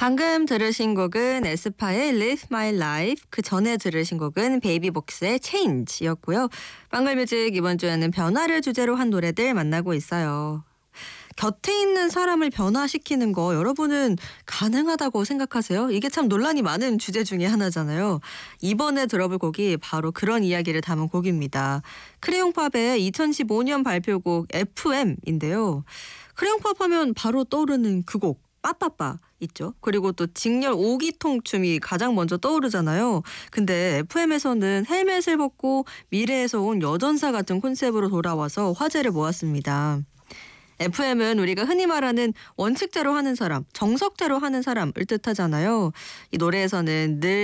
방금 들으신 곡은 에스파의 Live My Life, 그 전에 들으신 곡은 베이비복스의 Change였고요. 방글뮤직 이번 주에는 변화를 주제로 한 노래들 만나고 있어요. 곁에 있는 사람을 변화시키는 거 여러분은 가능하다고 생각하세요? 이게 참 논란이 많은 주제 중에 하나잖아요. 이번에 들어볼 곡이 바로 그런 이야기를 담은 곡입니다. 크레용팝의 2015년 발표곡 FM인데요. 크레용팝 하면 바로 떠오르는 그 곡 빠빠빠 있죠. 그리고 또 직렬 오기통 춤이 가장 먼저 떠오르잖아요. 근데 FM에서는 헬멧을 벗고 미래에서 온 여전사 같은 콘셉트로 돌아와서 화제를 모았습니다. FM은 우리가 흔히 말하는 원칙대로 하는 사람, 정석대로 하는 사람을 뜻하잖아요. 이 노래에서는 늘